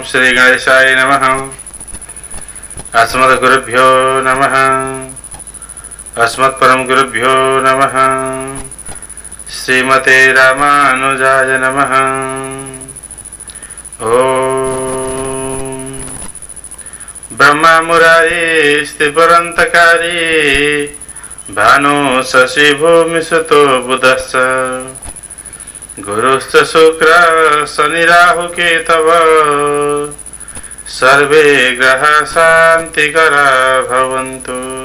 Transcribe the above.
श्री गणेशाय नमः। अस्मद्गुरुभ्यो नमः। अस्मत्परमगुरुभ्यो नमः। श्रीमते रामानुजाय नमः। ओम ब्रह्मा मुरारी स्थिपरन्तकारी भानु शशि भूमि सुतो बुधश्च गुरुश्च शुक्र शनि राहु केतव सर्वे ग्रह शान्तिकरा भवन्तु।